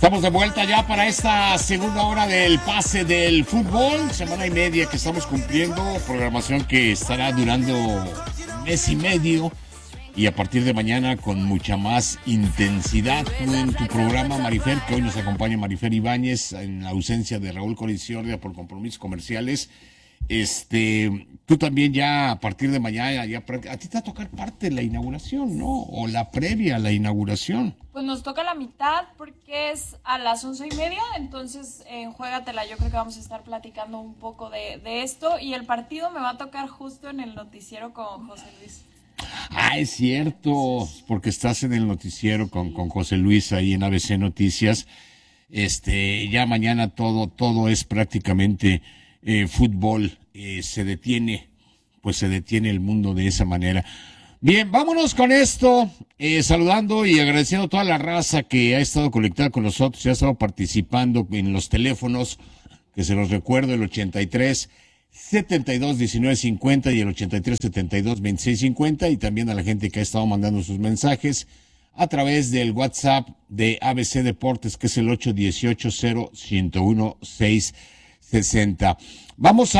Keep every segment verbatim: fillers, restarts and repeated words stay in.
Estamos de vuelta ya para esta segunda hora del pase del fútbol, semana y media que estamos cumpliendo, programación que estará durando mes y medio y a partir de mañana con mucha más intensidad. Tú en tu programa, Marifer, que hoy nos acompaña Marifer Ibáñez en la ausencia de Raúl Coriciordia por compromisos comerciales. Este, tú también ya a partir de mañana, ya a ti te va a tocar parte de la inauguración, ¿no? O la previa a la inauguración. Pues nos toca la mitad porque es a las once y media, entonces en Juégatela yo creo que vamos a estar platicando un poco de, de esto y el partido me va a tocar justo en el noticiero con José Luis. Ah, es cierto, porque estás en el noticiero con, con José Luis ahí en A B C Noticias. Este, ya mañana todo, todo es prácticamente eh, fútbol, eh, se detiene, pues se detiene el mundo de esa manera. Bien, vámonos con esto, eh, saludando y agradeciendo a toda la raza que ha estado conectada con nosotros y ha estado participando en los teléfonos, que se los recuerdo, el ochenta y tres, setenta y dos, diecinueve cincuenta y el ochenta y tres, setenta y dos, veintiséis cincuenta, y también a la gente que ha estado mandando sus mensajes a través del WhatsApp de A B C Deportes, que es el ocho uno ocho, cero, uno uno, seis sesenta. Vamos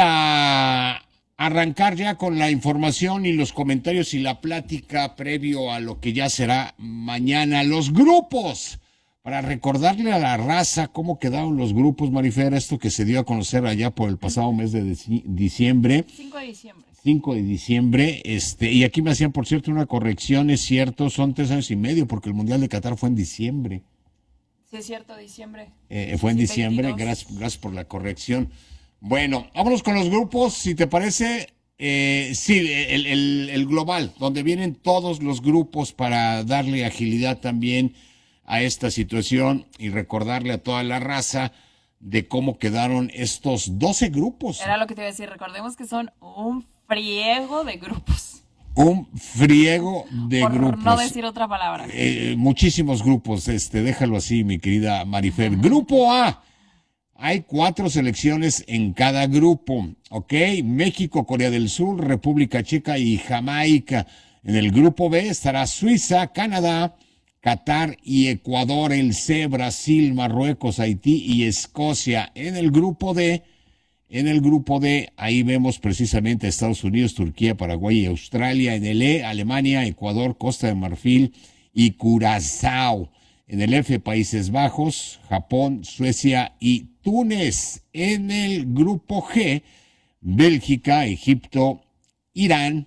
a arrancar ya con la información y los comentarios y la plática previo a lo que ya será mañana. Los grupos, para recordarle a la raza cómo quedaron los grupos, Marifer, esto que se dio a conocer allá por el pasado mes de diciembre. cinco de diciembre. cinco de diciembre, este, y aquí me hacían, por cierto, una corrección, es cierto, son tres años y medio, porque el Mundial de Qatar fue en diciembre. Sí, es cierto, diciembre. Eh, fue en Sí, diciembre, gracias, gracias por la corrección. Bueno, vámonos con los grupos, si te parece, eh, sí, el, el, el global, donde vienen todos los grupos para darle agilidad también a esta situación y recordarle a toda la raza de cómo quedaron estos doce grupos. Era lo que te iba a decir, recordemos que son un friego de grupos. Un friego de Por grupos. no decir otra palabra. Eh, muchísimos grupos, este, déjalo así, mi querida Marifer. Grupo A. Hay cuatro selecciones en cada grupo, ¿ok? México, Corea del Sur, República Checa y Jamaica. En el grupo B estará Suiza, Canadá, Qatar y Ecuador, el C, Brasil, Marruecos, Haití y Escocia. En el grupo D, en el grupo D, ahí vemos precisamente a Estados Unidos, Turquía, Paraguay y Australia. En el E, Alemania, Ecuador, Costa de Marfil y Curazao. En el F, Países Bajos, Japón, Suecia y Túnez. En el grupo G, Bélgica, Egipto, Irán,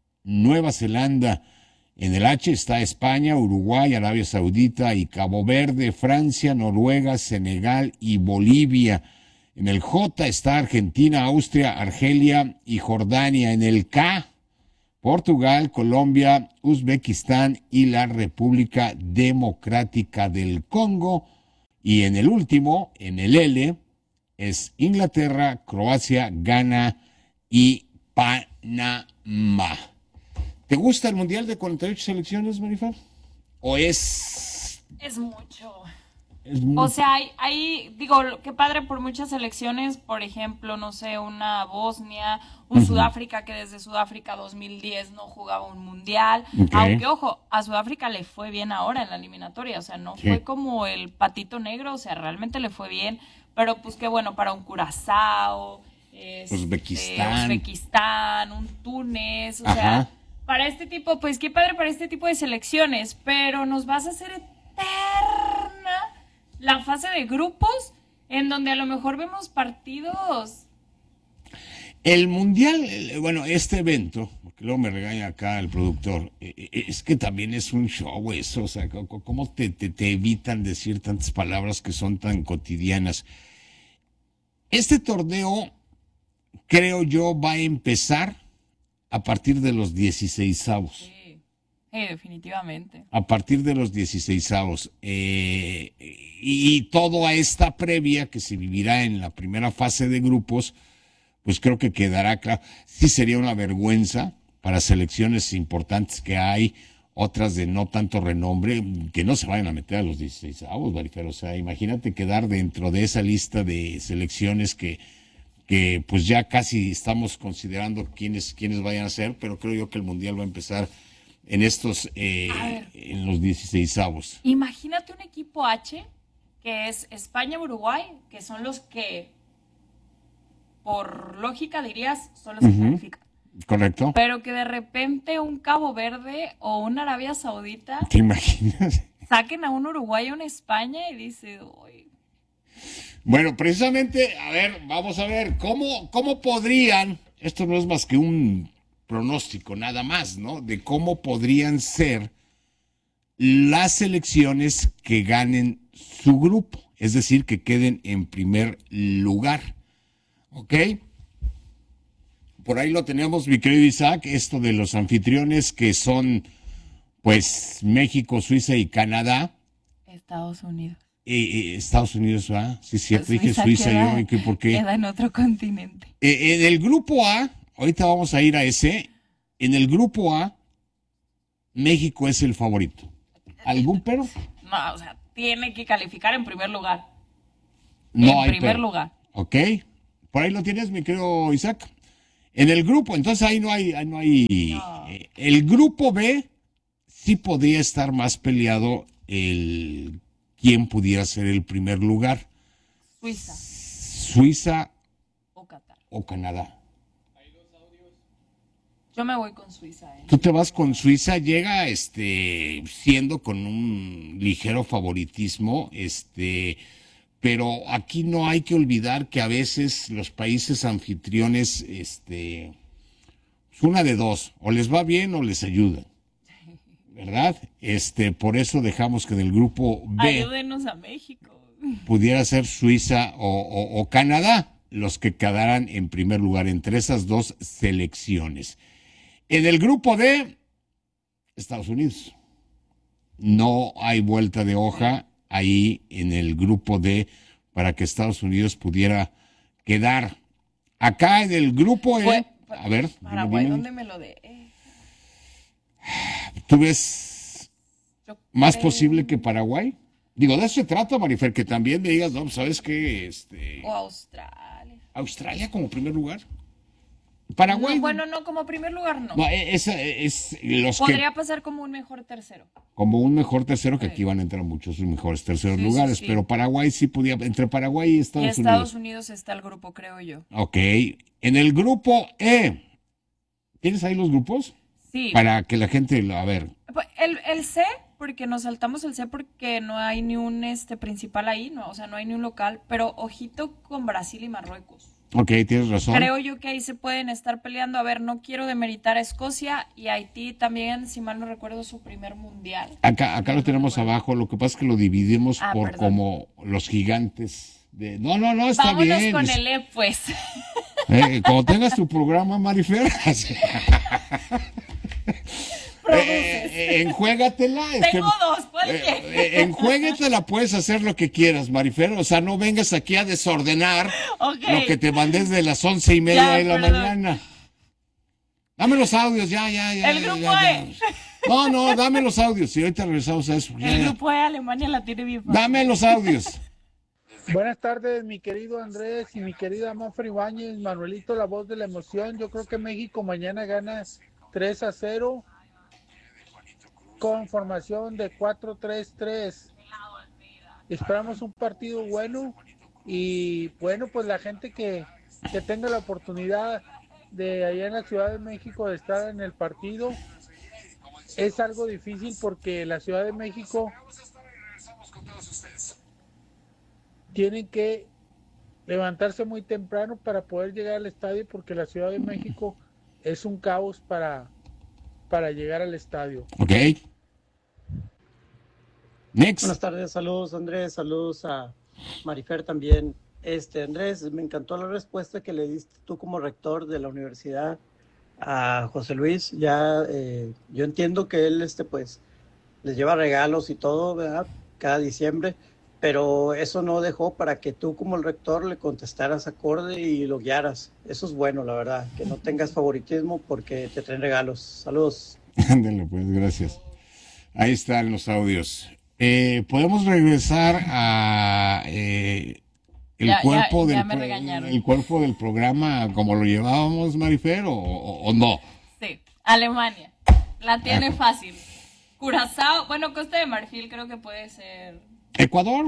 Nueva Zelanda. En el H está España, Uruguay, Arabia Saudita y Cabo Verde, Francia, Noruega, Senegal y Bolivia. En el J está Argentina, Austria, Argelia y Jordania. En el K, Portugal, Colombia, Uzbekistán y la República Democrática del Congo. Y en el último, en el L, es Inglaterra, Croacia, Ghana y Panamá. ¿Te gusta el Mundial de cuarenta y ocho selecciones, Marifer? ¿O es...? Es mucho. Es muy... O sea, hay, hay, digo, qué padre por muchas selecciones, por ejemplo, no sé, una Bosnia, un uh-huh. Sudáfrica, que desde Sudáfrica dos mil diez no jugaba un mundial. Okay. Aunque, ojo, a Sudáfrica le fue bien ahora en la eliminatoria, o sea, no sí. fue como el patito negro, o sea, realmente le fue bien, pero pues qué bueno para un Curazao, este, Uzbekistán. Uzbekistán, un Túnez, o Ajá. sea, para este tipo, pues qué padre para este tipo de selecciones, pero nos vas a hacer eterna la fase de grupos, en donde a lo mejor vemos partidos. El Mundial, bueno, este evento, porque luego me regaña acá el productor, es que también es un show eso, o sea, ¿cómo te, te, te evitan decir tantas palabras que son tan cotidianas? Este torneo, creo yo, va a empezar a partir de los dieciseisavos. Sí. Sí, definitivamente. A partir de los dieciseisavos. Eh, y, y toda esta previa que se vivirá en la primera fase de grupos, pues creo que quedará claro. Sí sería una vergüenza para selecciones importantes que hay, otras de no tanto renombre, que no se vayan a meter a los dieciseisavos, Marifer. O sea, imagínate quedar dentro de esa lista de selecciones que, que pues ya casi estamos considerando quiénes, quiénes vayan a ser, pero creo yo que el Mundial va a empezar en estos, eh, en los dieciseisavos. Imagínate un equipo H que es España-Uruguay, que son los que, por lógica dirías, son los que uh-huh. califican. Correcto. Pero que de repente un Cabo Verde o una Arabia Saudita... ¿Te imaginas? Saquen a un Uruguay o una España y dice... Uy. Bueno, precisamente, a ver, vamos a ver, ¿cómo, cómo podrían, esto no es más que un pronóstico nada más, ¿no? De cómo podrían ser las selecciones que ganen su grupo, es decir, que queden en primer lugar, ¿ok? Por ahí lo tenemos, mi querido Isaac, esto de los anfitriones que son, pues, México, Suiza y Canadá. Estados Unidos. Eh, eh, Estados Unidos, ¿ah? Sí, cierto, dije Suiza queda, yo, ¿y qué, por qué? Queda en otro continente. Eh, en el grupo A, ahorita vamos a ir a ese, en el grupo A, México es el favorito. ¿Algún pero? No, o sea, tiene que calificar en primer lugar. No en hay primer pero. lugar. Ok, por ahí lo tienes, mi querido Isaac. En el grupo, entonces ahí no hay, ahí no hay. No. Eh, el grupo B sí podría estar más peleado el quién pudiera ser el primer lugar. Suiza. Suiza o Qatar. O Canadá. Hay dos audios. Yo me voy con Suiza. ¿eh? Tú te vas con Suiza, llega este siendo con un ligero favoritismo, este. Pero aquí no hay que olvidar que a veces los países anfitriones, este, una de dos, o les va bien o les ayuda, ¿verdad? Este, por eso dejamos que del grupo B ayúdenos a México. Pudiera ser Suiza o, o, o Canadá los que quedaran en primer lugar entre esas dos selecciones. En el grupo D, Estados Unidos. No hay vuelta de hoja ahí en el grupo D para que Estados Unidos pudiera quedar. Acá en el grupo E, Fue, a ver. Paraguay, dime, ¿dónde me lo de? ¿Tú ves Yo más creo... posible que Paraguay? Digo, de eso se trata, Marifer, que también me digas, no, ¿sabes qué? Este... O Australia. ¿Australia como primer lugar? Paraguay. No, bueno, no, como primer lugar no. No, es, es los Podría que, pasar como un mejor tercero. Como un mejor tercero, que sí. Aquí van a entrar muchos mejores terceros sí, lugares, sí, sí. pero Paraguay sí podía, entre Paraguay y Estados, y Estados Unidos. Unidos está el grupo, creo yo. Ok, en el grupo E, ¿tienes ahí los grupos? Sí. Para que la gente, a ver. El, el C, porque nos saltamos el C porque no hay ni un este principal ahí, no, o sea, no hay ni un local, pero ojito con Brasil y Marruecos. Ok, tienes razón. Creo yo que ahí se pueden estar peleando. A ver, no quiero demeritar a Escocia y Haití también, si mal no recuerdo, su primer mundial. Acá, acá lo tenemos abajo, lo que pasa es que lo dividimos ah, por perdón. como los gigantes. De... No, no, no, está Vámonos bien. Vámonos con el E, pues. Eh, cuando tengas tu programa, Marifer. Eh, eh, enjuégatela. Tengo este, dos, ¿cuál eh, quieres? eh, enjuégatela, puedes hacer lo que quieras, Marifer. O sea, no vengas aquí a desordenar okay. lo que te mandé desde las once y media ya, de la perdón. mañana. Dame los audios, ya, ya, ya. El grupo ya, E. Ya. No, no, dame los audios. Y ahorita regresamos a eso. Ya, el grupo E, Alemania la tiene bien fácil. Dame los audios. Buenas tardes, mi querido Andrés y mi querida Mafra Ibáñez, Manuelito, la voz de la emoción. Yo creo que México mañana gana tres a cero. Con formación de cuatro tres tres. Esperamos un partido bueno y bueno, pues la gente que, que tenga la oportunidad de allá en la Ciudad de México de estar en el partido, es algo difícil porque la Ciudad de México tienen que levantarse muy temprano para poder llegar al estadio porque la Ciudad de México es un caos para para llegar al estadio. Ok. Next. Buenas tardes, saludos Andrés, saludos a Marifer también. Este Andrés, me encantó la respuesta que le diste tú como rector de la universidad a José Luis. Ya eh, yo entiendo que él este pues les lleva regalos y todo, ¿verdad? Cada diciembre, pero eso no dejó para que tú como el rector le contestaras acorde y lo guiaras. Eso es bueno, la verdad, que no tengas favoritismo porque te traen regalos. Saludos. Ándale, pues, gracias. Ahí están los audios. Eh, Podemos regresar a eh, el ya, cuerpo ya, del ya el cuerpo del programa como lo llevábamos, Marifer, o, o, o no. Sí, Alemania. La tiene fácil. Curazao, bueno, Costa de Marfil creo que puede ser. Ecuador.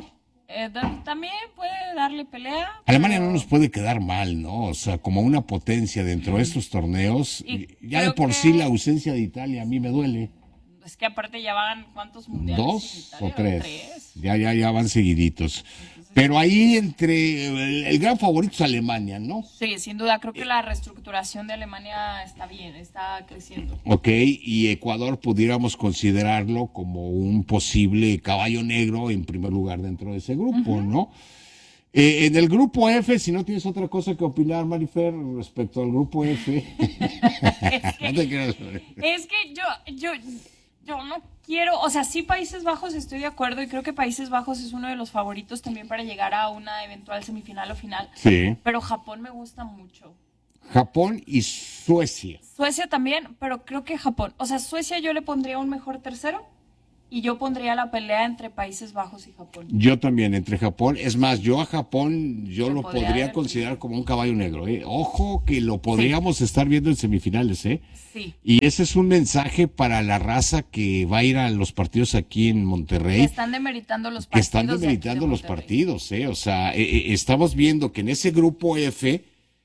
eh, también puede darle pelea. Alemania pero... no nos puede quedar mal, ¿no? O sea, como una potencia dentro de estos torneos. Y ya de por que... sí la ausencia de Italia a mí me duele. Es que aparte ya van, ¿cuántos mundiales? ¿Dos Italia, o tres? tres? Ya, ya, ya van seguiditos. Pero ahí entre el, el gran favorito es Alemania, ¿no? Sí, sin duda. Creo que la reestructuración de Alemania está bien, está creciendo. Ok, y Ecuador pudiéramos considerarlo como un posible caballo negro en primer lugar dentro de ese grupo, uh-huh. ¿no? Eh, en el grupo F, si no tienes otra cosa que opinar, Marifer, respecto al grupo F. es, que, no te creas. es que yo, yo, yo no quiero, o sea, sí Países Bajos estoy de acuerdo y creo que Países Bajos es uno de los favoritos también para llegar a una eventual semifinal o final. Sí. Pero Japón me gusta mucho. Japón y Suecia. Suecia también, pero creo que Japón. O sea, Suecia yo le pondría un mejor tercero y yo pondría la pelea entre Países Bajos y Japón. Yo también, entre Japón. Es más, yo a Japón yo Se lo podría, podría considerar ver. como un caballo negro. ¿eh? Ojo que lo podríamos sí. estar viendo en semifinales. ¿eh? Sí. Y ese es un mensaje para la raza que va a ir a los partidos aquí en Monterrey. Que están demeritando los partidos. Que están demeritando de los partidos. ¿eh? O sea, eh, eh, estamos viendo que en ese grupo F...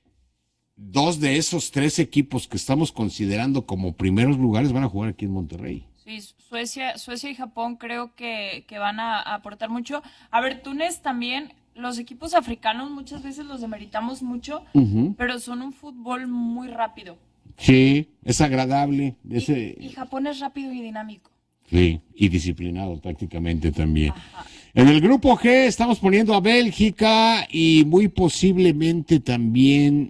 dos de esos tres equipos que estamos considerando como primeros lugares van a jugar aquí en Monterrey. Sí, Suecia, Suecia y Japón creo que, que van a, a aportar mucho. A ver, Túnez también, los equipos africanos muchas veces los demeritamos mucho, uh-huh. pero son un fútbol muy rápido. Sí, es agradable. Y, ese... y Japón es rápido y dinámico. Sí, y disciplinado prácticamente también. Ajá. En el grupo G estamos poniendo a Bélgica y muy posiblemente también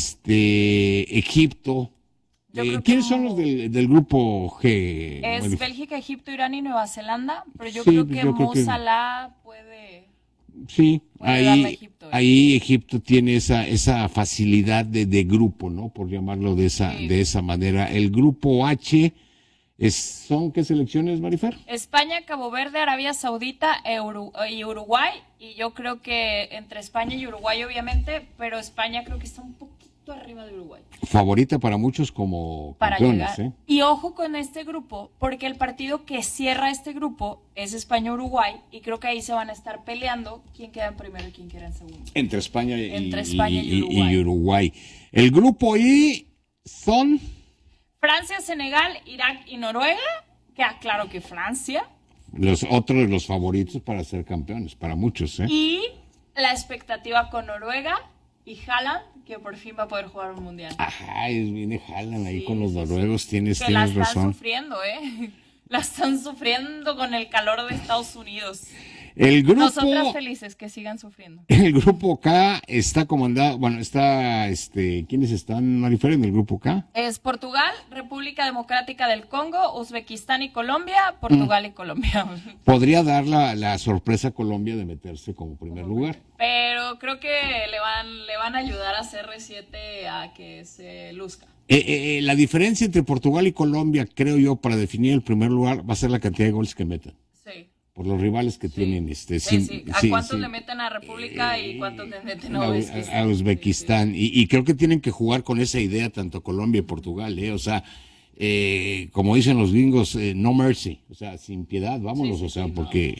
este Egipto. Eh, ¿Quiénes son los del, del grupo G? Es bueno, Bélgica, Egipto, Irán y Nueva Zelanda, pero yo sí, creo que yo creo Mo Salah puede... Sí, puede ahí, Egipto, ¿eh? ahí Egipto tiene esa, esa facilidad de, de grupo, ¿no? Por llamarlo de esa, sí. de esa manera. El grupo H... Es, ¿son qué selecciones, Marifer? España, Cabo Verde, Arabia Saudita y Uruguay. Y yo creo que entre España y Uruguay, obviamente, pero España creo que está un poquito arriba de Uruguay. Favorita para muchos como para campeones, llegar. ¿eh? Y ojo con este grupo, porque el partido que cierra este grupo es España-Uruguay. Y creo que ahí se van a estar peleando quién queda en primero y quién queda en segundo. Entre España y, entre España y, y, Uruguay. y Uruguay. El grupo I son... Francia, Senegal, Irak y Noruega. Queda claro que Francia. Los otros de los favoritos para ser campeones, para muchos, ¿eh? Y la expectativa con Noruega y Haaland, que por fin va a poder jugar un mundial. Ajá, viene Haaland ahí sí, con los sí, noruegos, sí. tienes, que tienes la están razón. sufriendo, ¿eh? La están sufriendo con el calor de Estados Unidos. El grupo, Nosotras felices que sigan sufriendo. El grupo K está comandado, bueno, está, este, ¿quiénes están, Marifer, en el grupo K? Es Portugal, República Democrática del Congo, Uzbekistán y Colombia, Portugal mm. y Colombia. Podría dar la, la sorpresa a Colombia de meterse como primer como lugar. Pero creo que le van, le van a ayudar a C R siete a que se luzca. Eh, eh, la diferencia entre Portugal y Colombia, creo yo, para definir el primer lugar, va a ser la cantidad de goles que metan. Sí. Por los rivales que sí. tienen. este sí, sin, sí. ¿A sí, cuántos sí. le meten a República eh, y cuántos le meten a Uzbekistán? A Uzbekistán. Sí, sí. Y, y creo que tienen que jugar con esa idea tanto Colombia y Portugal. ¿eh? O sea, eh, como dicen los gringos, eh, no mercy. O sea, sin piedad, vámonos. Sí, sí, o sea, sí, porque...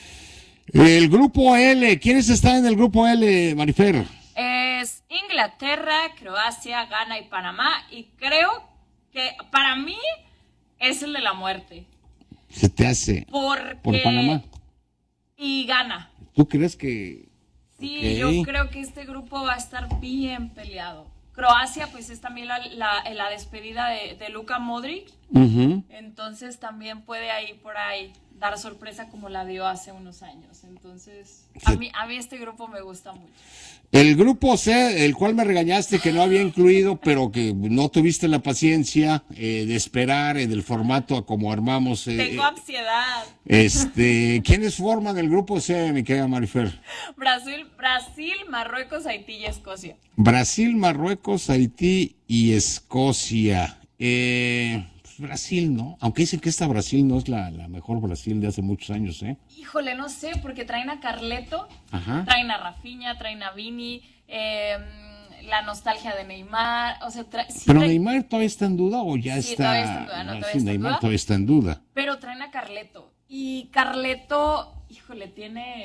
No. El grupo L, ¿quiénes están en el grupo L, Marifer? Es Inglaterra, Croacia, Ghana y Panamá. Y creo que para mí es el de la muerte. Se te hace Porque... por Panamá. Y gana. ¿Tú crees que...? Sí, okay. yo creo que este grupo va a estar bien peleado. Croacia, pues es también la, la, la despedida de, de Luka Modric. Uh-huh. Entonces también puede ahí por ahí dar sorpresa como la dio hace unos años. Entonces, a mí, a mí este grupo me gusta mucho. El grupo C, el cual me regañaste que no había incluido, pero que no tuviste la paciencia eh, de esperar en el formato a como armamos. Eh, Tengo ansiedad. Este, ¿quiénes forman el grupo C, mi querida Marifer? Brasil, Brasil, Marruecos, Haití y Escocia. Brasil, Marruecos, Haití y Escocia. Eh, pues Brasil, ¿no? Aunque dicen que esta Brasil no es la, la mejor Brasil de hace muchos años, ¿eh? Híjole, no sé, porque traen a Carleto, Ajá. traen a Rafinha, traen a Vini, eh, la nostalgia de Neymar, o sea, tra- sí ¿Pero traen... Neymar todavía está en duda o ya sí, está? Todavía está en duda, no, no, todavía sí, está en Neymar duda. todavía está en duda. Pero traen a Carleto, y Carleto, híjole, tiene...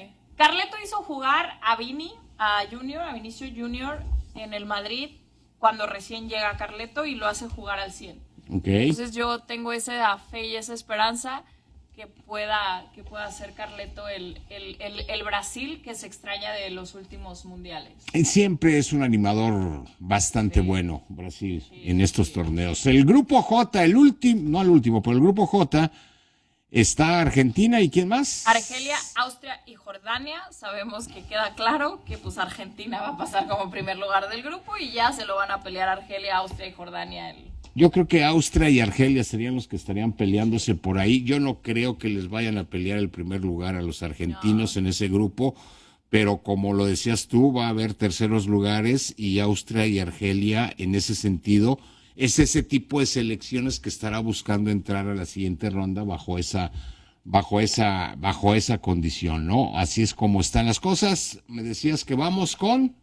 Carleto hizo jugar a Vini, a Junior, a Vinicio Junior en el Madrid cuando recién llega Carleto y lo hace jugar al cien. Okay. Entonces yo tengo esa fe y esa esperanza que pueda, que pueda ser Carleto el, el, el, el Brasil que se extraña de los últimos mundiales. Siempre es un animador bastante sí. bueno, Brasil, sí, en estos sí. torneos. El grupo J, el último, no el último, pero el grupo J, está Argentina y ¿quién más? Argelia, Austria y Jordania. Sabemos que queda claro que pues Argentina va a pasar como primer lugar del grupo y ya se lo van a pelear Argelia, Austria y Jordania el Yo creo que Austria y Argelia serían los que estarían peleándose por ahí. Yo no creo que les vayan a pelear el primer lugar a los argentinos no. en ese grupo, pero como lo decías tú, va a haber terceros lugares y Austria y Argelia en ese sentido es ese tipo de selecciones que estará buscando entrar a la siguiente ronda bajo esa bajo esa bajo esa condición, ¿no? Así es como están las cosas. Me decías que vamos con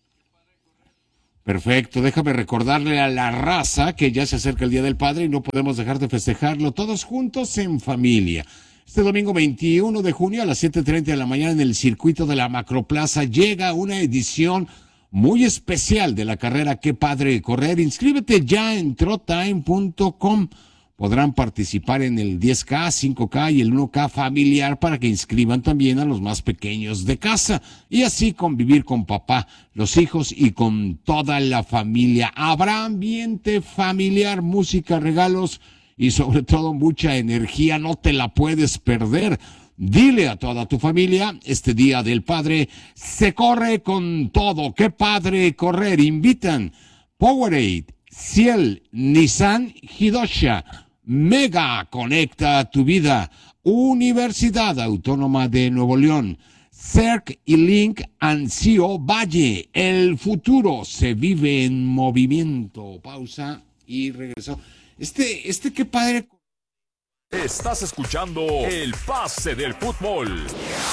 Perfecto, déjame recordarle a la raza que ya se acerca el Día del Padre y no podemos dejar de festejarlo todos juntos en familia. Este domingo veintiuno de junio a las siete treinta de la mañana en el circuito de la Macroplaza llega una edición muy especial de la carrera Qué Padre Correr. Inscríbete ya en trotime punto com. Podrán participar en el diez K, cinco K y el uno K familiar para que inscriban también a los más pequeños de casa y así convivir con papá, los hijos y con toda la familia. Habrá ambiente familiar, música, regalos y sobre todo mucha energía. No te la puedes perder. Dile a toda tu familia, este Día del Padre se corre con todo. ¡Qué padre correr! Invitan Powerade, Ciel, Nissan, Hidosha, Mega Conecta tu Vida, Universidad Autónoma de Nuevo León, C E R C y Link Ancio Valle. El futuro se vive en movimiento. Pausa y regreso. Este, este qué padre. Estás escuchando el pase del fútbol.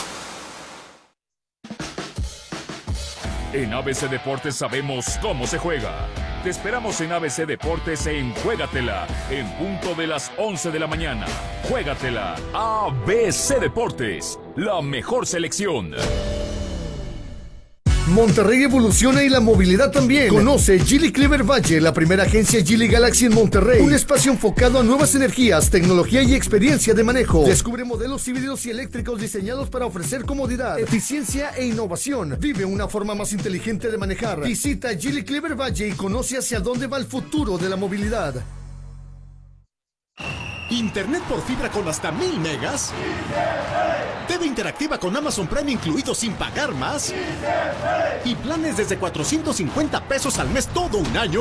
En A B C Deportes sabemos cómo se juega. Te esperamos en A B C Deportes en Juégatela, en punto de las once de la mañana. Juégatela, A B C Deportes, la mejor selección. Monterrey evoluciona y la movilidad también. Conoce Geely Clever Valle, la primera agencia Geely Galaxy en Monterrey. Un espacio enfocado a nuevas energías, tecnología y experiencia de manejo. Descubre modelos híbridos y eléctricos diseñados para ofrecer comodidad, eficiencia e innovación. Vive una forma más inteligente de manejar. Visita Geely Clever Valle y conoce hacia dónde va el futuro de la movilidad. Internet por fibra con hasta mil megas. T V interactiva con Amazon Prime incluido sin pagar más. Y planes desde cuatrocientos cincuenta pesos al mes todo un año.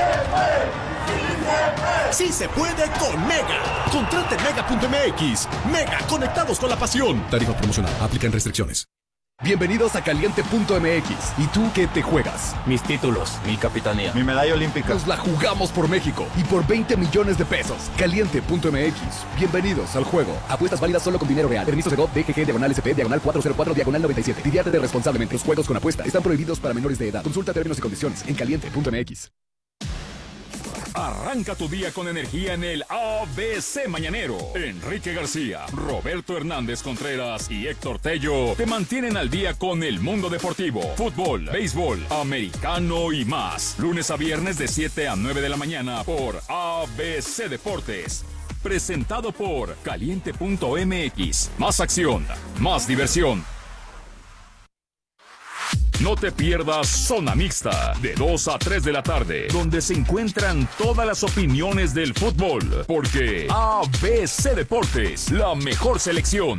Sí se puede con Mega. Contrate en mega punto m x. Mega, conectados con la pasión. Tarifa promocional. Aplican restricciones. Bienvenidos a Caliente punto m x. ¿Y tú qué te juegas? Mis títulos, mi capitanía, mi medalla olímpica. Nos la jugamos por México y por veinte millones de pesos. Caliente punto m x. Bienvenidos al juego. Apuestas válidas solo con dinero real. Permiso de G O V, D G G, diagonal S P, diagonal cuatrocientos cuatro, diagonal noventa y siete. Diviértete responsablemente. Los juegos con apuesta están prohibidos para menores de edad. Consulta términos y condiciones en Caliente punto m x. Arranca tu día con energía en el A B C Mañanero. Enrique García, Roberto Hernández Contreras y Héctor Tello te mantienen al día con el mundo deportivo, fútbol, béisbol, americano y más. Lunes a viernes de siete a nueve de la mañana por A B C Deportes. Presentado por Caliente punto m x. Más acción, más diversión. No te pierdas Zona Mixta, de dos a tres de la tarde, donde se encuentran todas las opiniones del fútbol, porque A B C Deportes, la mejor selección.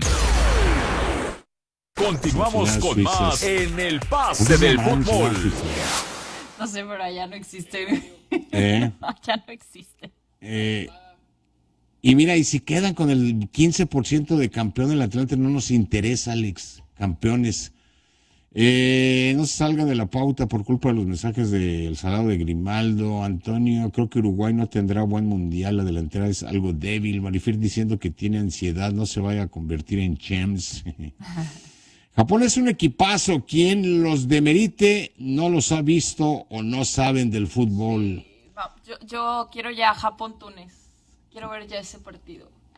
Continuamos con más en el pase del fútbol. No sé, pero allá no existe. ¿Eh? Allá no existe. Eh, y mira, y si quedan con el quince por ciento de campeón del Atlante, no nos interesa, Alex. Campeones. Eh, no se salgan de la pauta por culpa de los mensajes de El Salado de Grimaldo. Antonio, creo que Uruguay no tendrá buen mundial, la delantera es algo débil. Marifir diciendo que tiene ansiedad, no se vaya a convertir en Chems. Japón es un equipazo, quien los demerite no los ha visto o no saben del fútbol. Yo, yo quiero ya Japón-Túnez, quiero ver ya ese partido.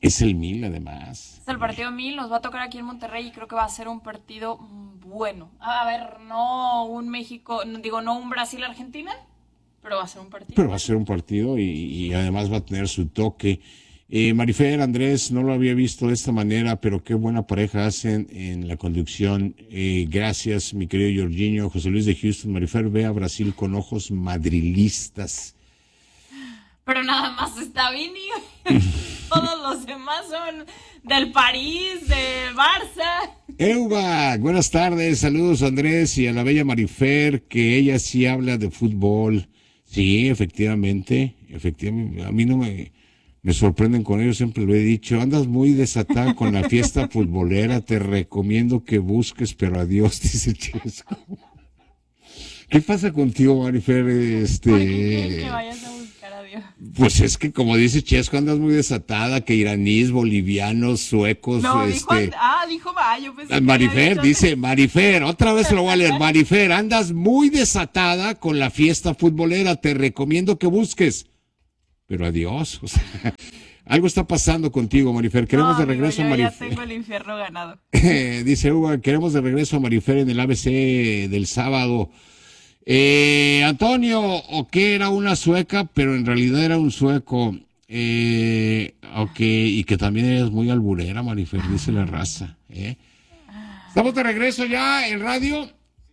Es el mil, además. Es el partido mil, nos va a tocar aquí en Monterrey y creo que va a ser un partido bueno. A ver, no un México, digo, no un Brasil-Argentina, pero va a ser un partido. Pero va a ser un partido y, y además va a tener su toque. Eh, Marifer, Andrés, no lo había visto de esta manera, pero qué buena pareja hacen en la conducción. Eh, gracias, mi querido Jorginho. José Luis de Houston. Marifer ve a Brasil con ojos madrilistas. Pero nada más está Vini. Todos los demás son del París, del Barça. Euba, buenas tardes. Saludos a Andrés y a la bella Marifer, que ella sí habla de fútbol. Sí, efectivamente. Efectivamente. A mí no me... Me sorprenden con ellos, siempre lo he dicho. Andas muy desatada con la fiesta futbolera, te recomiendo que busques, pero adiós, dice Chesco. ¿Qué pasa contigo, Marifer? Este... ¿Por qué quieres que vayas a buscar a Dios? Pues es que, como dice Chesco, andas muy desatada, que iraníes, bolivianos, suecos... No, este... dijo... Ah, dijo, va, yo pensé Marifer, que dice, Marifer, otra vez lo voy a leer. Marifer, andas muy desatada con la fiesta futbolera, te recomiendo que busques. Pero adiós, o sea, algo está pasando contigo, Marifer. Queremos no, de regreso amigo, a Marifer. Ya tengo el infierno ganado. Dice Hugo, queremos de regreso a Marifer en el A B C del sábado. Eh, Antonio, o que era una sueca, pero en realidad era un sueco. Eh, ok, y que también eres muy alburera, Marifer, dice la raza. ¿eh? Estamos de regreso ya en radio.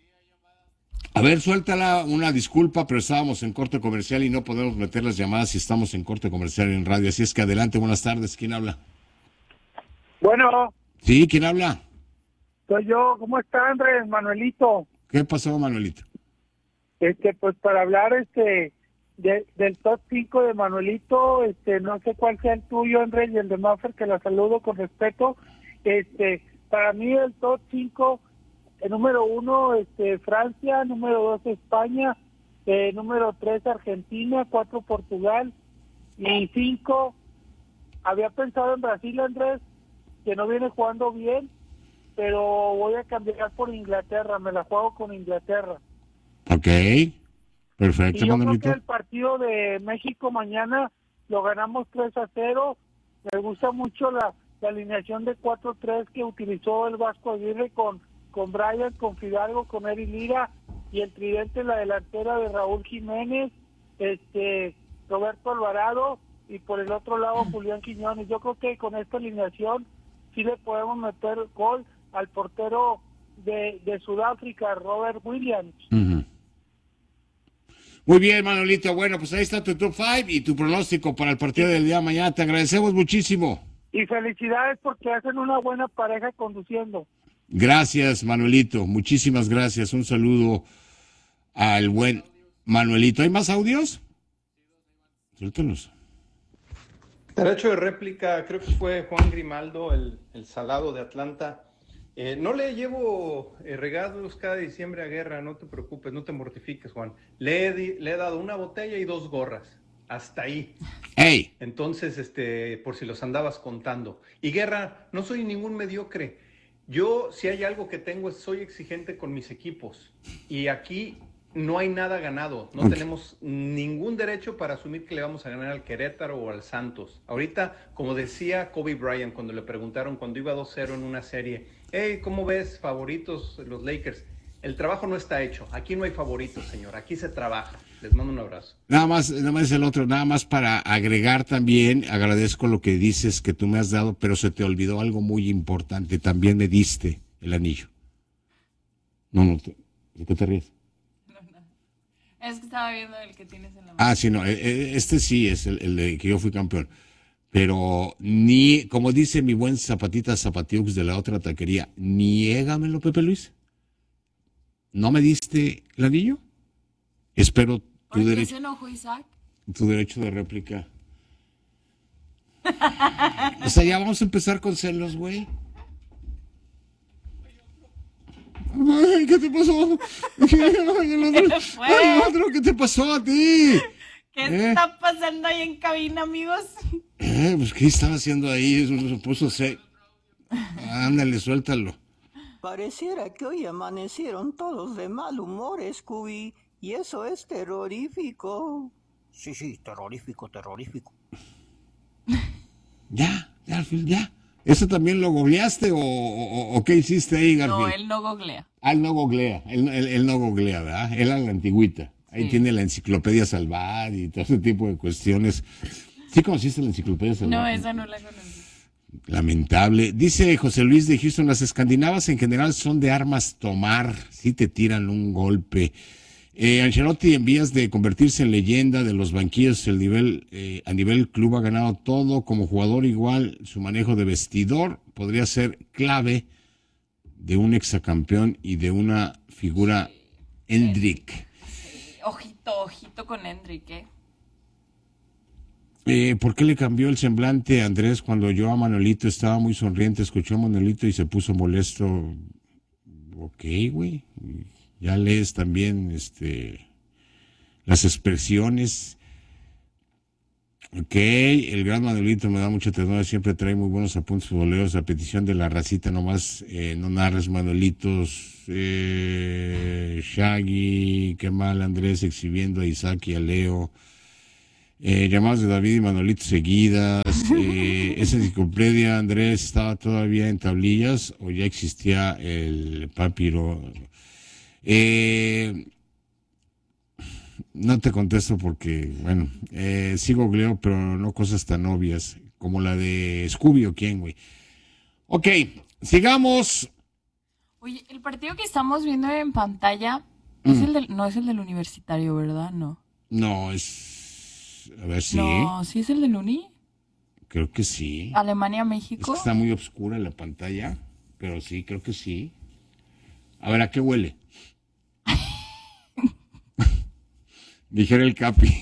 A ver, suéltala, una disculpa, pero estábamos en corte comercial y no podemos meter las llamadas si estamos en corte comercial en radio. Así es que adelante, buenas tardes. ¿Quién habla? Bueno. Sí, ¿quién habla? Soy yo. ¿Cómo está, Andrés? Manuelito. ¿Qué pasó, Manuelito? Este, pues para hablar este de, del top cinco de Manuelito, este, no sé cuál sea el tuyo, Andrés, y el de Maffer, que la saludo con respeto. Este, para mí el top cinco... El número uno, este, Francia, número dos, España, eh, número tres, Argentina, cuatro, Portugal, y cinco, había pensado en Brasil, Andrés, que no viene jugando bien, pero voy a cambiar por Inglaterra, me la juego con Inglaterra. Ok, perfecto, y yo Manuelito. creo que el partido de México mañana lo ganamos tres a cero, me gusta mucho la, la alineación de cuatro tres que utilizó el Vasco Aguirre con con Brian, con Fidalgo, con Eri Lira, y el tridente en la delantera de Raúl Jiménez, este Roberto Alvarado, y por el otro lado Julián Quiñones. Yo creo que con esta alineación sí le podemos meter gol al portero de, de Sudáfrica, Robert Williams. Uh-huh. Muy bien, Manuelito. Bueno, pues ahí está tu top cinco y tu pronóstico para el partido del día de mañana. Te agradecemos muchísimo. Y felicidades porque hacen una buena pareja conduciendo. Gracias, Manuelito. Muchísimas gracias. Un saludo al buen Manuelito. ¿Hay más audios? Suéltanos. Derecho de réplica, creo que fue Juan Grimaldo, el, el salado de Atlanta. Eh, no le llevo eh, regalos cada diciembre a Guerra, no te preocupes, no te mortifiques, Juan. Le he, di, le he dado una botella y dos gorras. Hasta ahí. ¡Ey! Entonces, este, por si los andabas contando. Y Guerra, no soy ningún mediocre. Yo, si hay algo que tengo, es soy exigente con mis equipos. Y aquí no hay nada ganado. No okay. tenemos ningún derecho para asumir que le vamos a ganar al Querétaro o al Santos. Ahorita, como decía Kobe Bryant cuando le preguntaron, cuando iba dos cero en una serie, hey, ¿cómo ves favoritos los Lakers? El trabajo no está hecho. Aquí no hay favoritos, señor. Aquí se trabaja. Les mando un abrazo. Nada más, nada más el otro, nada más para agregar también, agradezco lo que dices que tú me has dado, pero se te olvidó algo muy importante. También me diste el anillo. No, no, ¿de qué te ríes? No, no. Es que estaba viendo el que tienes en la mano. Ah, sí, no, este sí es el, el de que yo fui campeón. Pero ni, como dice mi buen Zapatita Zapatiux de la otra taquería, niégamelo, Pepe Luis. ¿No me diste el anillo? Espero tu derecho. ¿Se enojó Isaac? Tu derecho de réplica. O sea, ya vamos a empezar con celos, güey. Ay, ¿qué te pasó? ¿Qué fue? Ay, otro, ¿qué te pasó a ti? ¿Qué ¿Eh? está pasando ahí en cabina, amigos? Eh, pues, ¿qué estaba haciendo ahí? Se puso se... Ándale, suéltalo. Pareciera que hoy amanecieron todos de mal humor, Scooby, y eso es terrorífico. Sí, sí, terrorífico, terrorífico. Ya. Garfield, ya. ¿Eso también lo googleaste o, o, o qué hiciste ahí, Garfield? No, él no googlea. Ah, él no googlea, él, él, él no googlea, ¿verdad? Él a la antigüita. Ahí sí. Tiene la enciclopedia Salvat y todo ese tipo de cuestiones. ¿Sí conociste la enciclopedia Salvat? No, esa no la conocí. Lamentable. Dice José Luis de Houston, las escandinavas en general son de armas tomar, si te tiran un golpe. Eh, Ancelotti en vías de convertirse en leyenda de los banquillos, el nivel eh, a nivel club ha ganado todo, como jugador igual, su manejo de vestidor podría ser clave de un exacampeón y de una figura Endrick. Ojito, ojito con Endrick, ¿eh? Eh, ¿Por qué le cambió el semblante a Andrés cuando yo a Manolito estaba muy sonriente? Escuchó a Manolito y se puso molesto. Ok, güey. Ya lees también este, las expresiones. Ok, el gran Manolito me da mucha ternura, siempre trae muy buenos apuntes futboleros. A petición de la racita, nomás eh, no narres Manolitos. Eh, Shaggy, qué mal Andrés exhibiendo a Isaac y a Leo. Eh, llamadas de David y Manolito seguidas. Eh, esa enciclopedia, Andrés, ¿estaba todavía en tablillas o ya existía el papiro? Eh, no te contesto porque, bueno, eh, sí googleo, pero no cosas tan obvias como la de Scooby o quién, güey. Ok, sigamos. Oye, el partido que estamos viendo en pantalla mm. es el del, no es el del Universitario, ¿verdad? No. No, es... A ver si... No, ¿sí es el del Uni? Creo que sí. Alemania-México. Es que está muy oscura la pantalla, pero sí, creo que sí. A ver, ¿a qué huele? Dijera el Capi.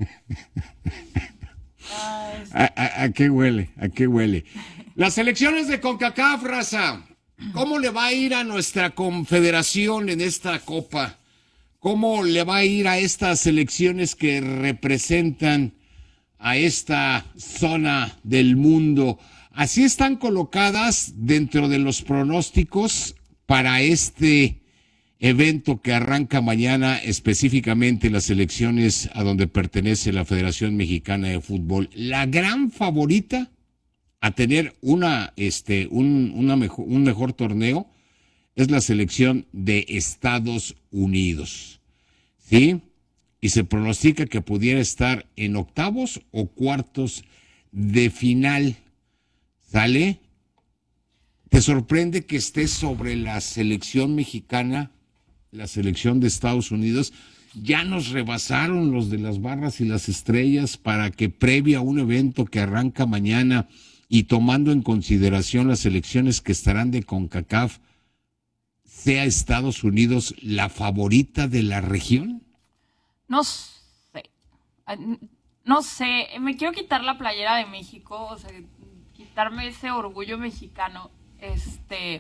Ay, sí. ¿A, a, ¿A qué huele? ¿A qué huele? Las elecciones de CONCACAF, raza. ¿Cómo le va a ir a nuestra confederación en esta copa? ¿Cómo le va a ir a estas elecciones que representan a esta zona del mundo? Así están colocadas dentro de los pronósticos para este evento que arranca mañana, específicamente las elecciones a donde pertenece la Federación Mexicana de Fútbol. La gran favorita a tener una, este, un, una mejor, un mejor torneo es la selección de Estados Unidos, ¿sí? Y se pronostica que pudiera estar en octavos o cuartos de final, ¿sale? ¿Te sorprende que esté sobre la selección mexicana, la selección de Estados Unidos? Ya nos rebasaron los de las barras y las estrellas para que previa a un evento que arranca mañana y tomando en consideración las elecciones que estarán de CONCACAF, ¿sea Estados Unidos la favorita de la región? No sé. No sé. Me quiero quitar la playera de México, o sea, quitarme ese orgullo mexicano, este,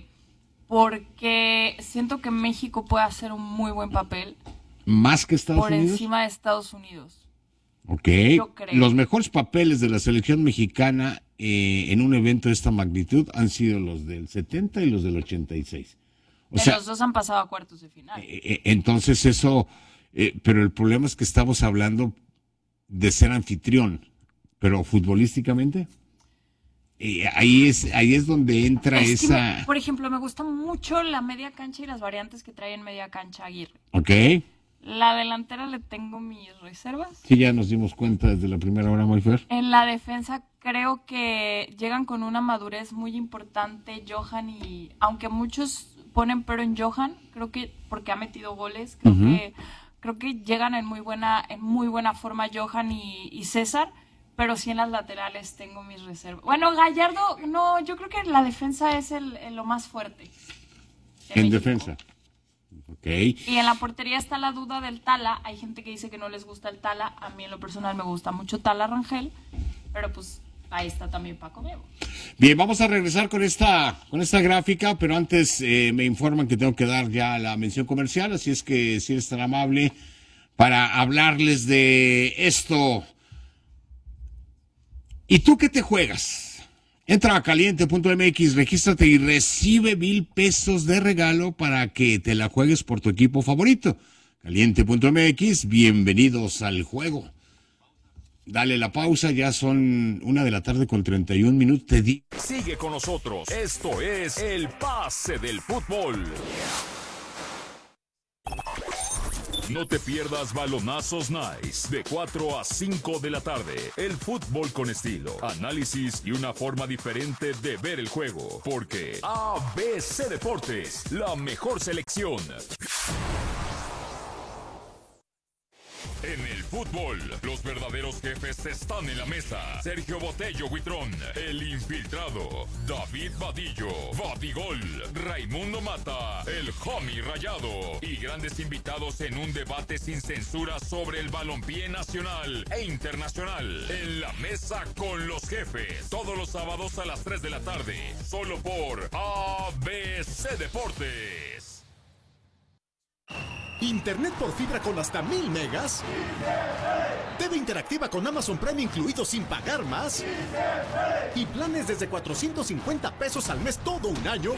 porque siento que México puede hacer un muy buen papel. ¿Más que Estados por Unidos? Por encima de Estados Unidos. Ok. Yo creo. Los mejores papeles de la selección mexicana eh, en un evento de esta magnitud han sido los del setenta y los del ochenta y seis. O Pero sea, los dos han pasado a cuartos de final. Eh, entonces eso, eh, pero el problema es que estamos hablando de ser anfitrión, pero futbolísticamente, eh, ahí es ahí es donde entra es esa... Me, por ejemplo, me gusta mucho la media cancha y las variantes que trae en media cancha Aguirre. Ok. La delantera le tengo mis reservas. Sí, ya nos dimos cuenta desde la primera hora, Mayfer. En la defensa creo que llegan con una madurez muy importante Johan, y aunque muchos ponen pero en Johan, creo que porque ha metido goles, creo uh-huh. que creo que llegan en muy buena en muy buena forma Johan y, y César, pero sí en las laterales tengo mis reservas. Bueno, Gallardo, no, yo creo que la defensa es el, el lo más fuerte. De en México. Defensa. Okay. Y en la portería está la duda del Tala. Hay gente que dice que no les gusta el Tala. A mí en lo personal me gusta mucho Tala Rangel, pero pues ahí está también Paco Memo. Bien, vamos a regresar con esta con esta gráfica, pero antes eh, me informan que tengo que dar ya la mención comercial, así es que si eres tan amable para hablarles de esto. ¿Y tú qué te juegas? Entra a caliente punto m x, regístrate y recibe mil pesos de regalo para que te la juegues por tu equipo favorito. caliente punto m x, bienvenidos al juego. Dale la pausa, ya son una de la tarde con treinta y un minutos. Te di... Sigue con nosotros. Esto es el Pase del Fútbol. No te pierdas Balonazos Nice de cuatro a cinco de la tarde. El fútbol con estilo, análisis y una forma diferente de ver el juego. Porque A B C Deportes, la mejor selección. En el fútbol, los verdaderos jefes están en la mesa. Sergio Botello Huitrón, el infiltrado. David Vadillo, Badigol. Raimundo Mata, el homie rayado. Y grandes invitados en un debate sin censura sobre el balompié nacional e internacional. En la mesa con los jefes. Todos los sábados a las tres de la tarde. Solo por A B C Deportes. Internet por fibra con hasta mil megas. T V interactiva con Amazon Prime incluido sin pagar más. Y planes desde cuatrocientos cincuenta pesos al mes todo un año.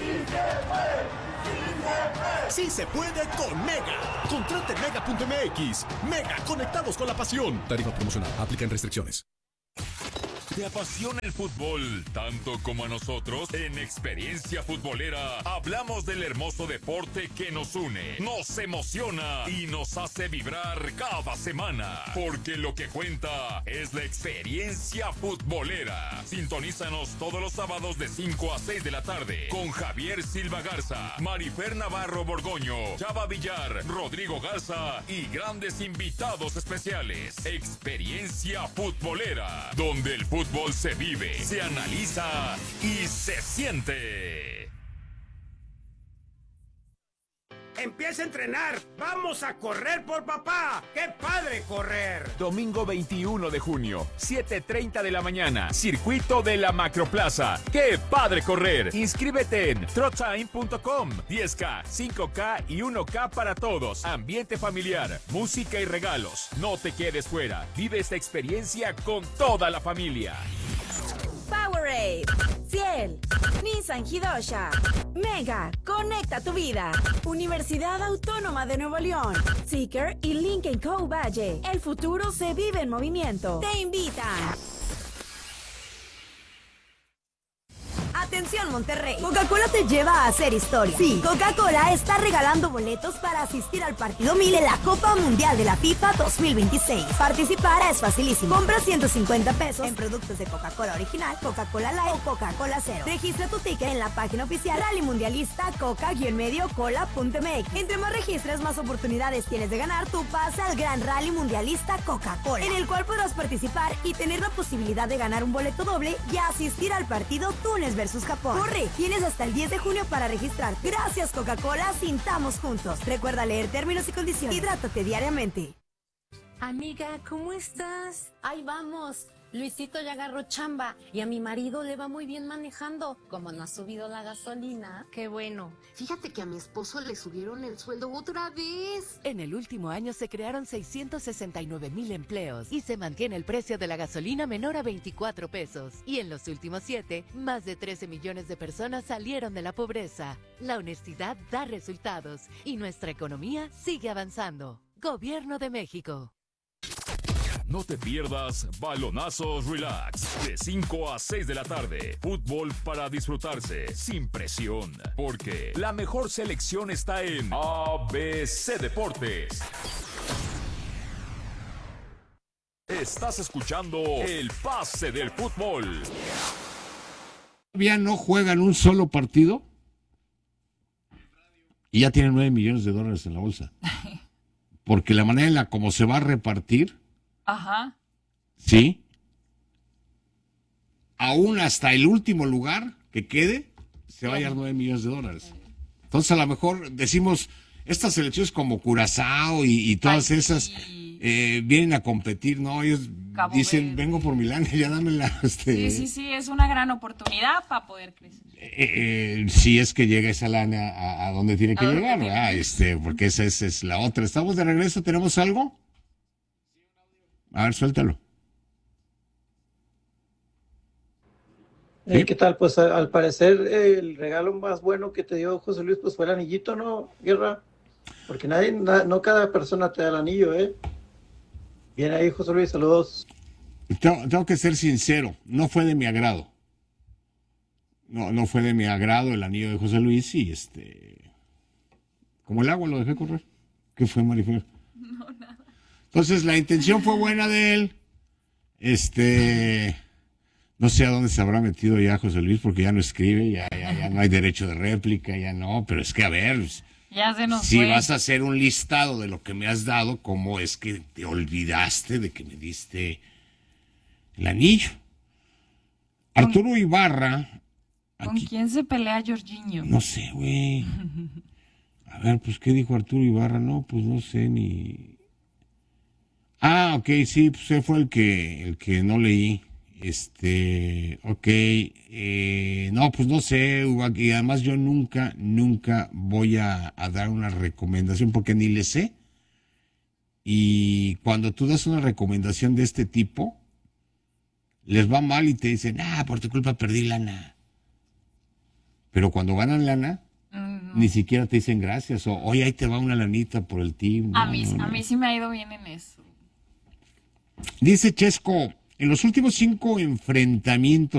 Sí se puede con Mega. Contrate mega punto m x. Mega, conectados con la pasión. Tarifa promocional. Aplican restricciones. ¿Te apasiona el fútbol tanto como a nosotros? En Experiencia Futbolera hablamos del hermoso deporte que nos une, nos emociona y nos hace vibrar cada semana. Porque lo que cuenta es la experiencia futbolera. Sintonízanos todos los sábados de cinco a seis de la tarde con Javier Silva Garza, Marifer Navarro Borgoño, Chava Villar, Rodrigo Garza y grandes invitados especiales. Experiencia Futbolera, donde el fútbol Fútbol se vive, se analiza y se siente. Empieza a entrenar. Vamos a correr por papá. ¡Qué padre correr! Domingo veintiuno de junio, siete treinta de la mañana. Circuito de la Macroplaza. ¡Qué padre correr! Inscríbete en trotime punto com. diez K, cinco K y uno K para todos. Ambiente familiar, música y regalos. No te quedes fuera. Vive esta experiencia con toda la familia. Powerade, Ciel, Nissan Hidosha, Mega, conecta tu vida. Universidad Autónoma de Nuevo León, Seeker y Lincoln Co. Valle. El futuro se vive en movimiento. Te invitan. Atención Monterrey, Coca-Cola te lleva a hacer historia. Sí, Coca-Cola está regalando boletos para asistir al partido mil en la Copa Mundial de la FIFA dos mil veintiséis. Participar es facilísimo. Compra ciento cincuenta pesos en productos de Coca-Cola original, Coca-Cola Light o Coca-Cola Cero. Registra tu ticket en la página oficial Rally Mundialista Coca-Medio Cola punto m x. Entre más registres, más oportunidades tienes de ganar tu pase al Gran Rally Mundialista Coca-Cola, en el cual podrás participar y tener la posibilidad de ganar un boleto doble y asistir al partido Túnez versus Japón. Corre, tienes hasta el diez de junio para registrar. Gracias Coca-Cola, sintamos juntos. Recuerda leer términos y condiciones. Hidrátate diariamente. Amiga, ¿cómo estás? Ahí vamos. Luisito ya agarró chamba y a mi marido le va muy bien manejando. Como no ha subido la gasolina. Qué bueno. Fíjate que a mi esposo le subieron el sueldo otra vez. En el último año se crearon seiscientos sesenta y nueve mil empleos y se mantiene el precio de la gasolina menor a veinticuatro pesos. Y en los últimos siete, más de trece millones de personas salieron de la pobreza. La honestidad da resultados y nuestra economía sigue avanzando. Gobierno de México. No te pierdas Balonazos Relax de cinco a seis de la tarde. Fútbol para disfrutarse sin presión. Porque la mejor selección está en A B C Deportes. Estás escuchando el Pase del Fútbol. ¿Todavía no juegan un solo partido? Y ya tienen nueve millones de dólares en la bolsa. Porque la manera en la como se va a repartir... Ajá. Sí. Aún hasta el último lugar que quede, se va a llevar nueve millones de dólares. Entonces, a lo mejor decimos, estas selecciones como Curazao y, y todas Ay, esas sí. eh, vienen a competir, ¿no? Ellos Cabo dicen, Verde. Vengo por Milán, ya dámela. Este... Sí, sí, sí, es una gran oportunidad para poder crecer. Eh, eh, si es que llega esa lana a, a donde tiene que llegar, ¿verdad? Este, porque esa, esa es la otra. ¿Estamos de regreso? ¿Tenemos algo? A ver, suéltalo. ¿Sí? ¿Qué tal? Pues a, al parecer el regalo más bueno que te dio José Luis pues fue el anillito, ¿no, Guerra? Porque nadie, na, no cada persona te da el anillo, ¿eh? Bien ahí, José Luis, saludos. Tengo, tengo que ser sincero, no fue de mi agrado. No, no fue de mi agrado el anillo de José Luis y este... Como el agua lo dejé correr. ¿Qué fue, Marifer? No, nada. Entonces la intención fue buena de él. Este... No sé a dónde se habrá metido ya José Luis porque ya no escribe, ya, ya, ya no hay derecho de réplica, ya no. Pero es que a ver... Ya se nos si fue. vas a hacer un listado de lo que me has dado, ¿cómo es que te olvidaste de que me diste el anillo? Arturo Ibarra... ¿Con aquí, quién se pelea Jorginho? No sé, güey. A ver, pues, ¿qué dijo Arturo Ibarra? No, pues no sé ni... Ah, ok, sí, pues él fue el que, el que no leí. Este, ok, eh, no, pues no sé, y además yo nunca, nunca voy a, a dar una recomendación porque ni le sé. Y cuando tú das una recomendación de este tipo, les va mal y te dicen, ah, por tu culpa perdí lana. Pero cuando ganan lana, uh-huh. ni siquiera te dicen gracias. O, oye, ahí te va una lanita por el team. A, no, mí, no, no. a mí sí me ha ido bien en eso. Dice Chesco, en los últimos cinco enfrentamientos